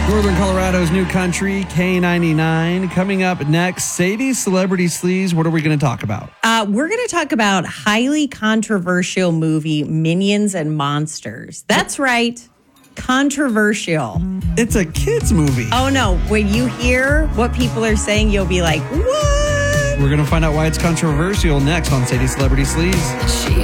Northern Colorado's new country, K99. Coming up next, Sadie's Celebrity Sleaze. What are we going to talk about? We're going to talk about highly controversial movie, Minions and Monsters. That's right. Controversial. It's a kid's movie. Oh, no. When you hear what people are saying, you'll be like, what? We're going to find out why it's controversial next on Sadie's Celebrity Sleaze.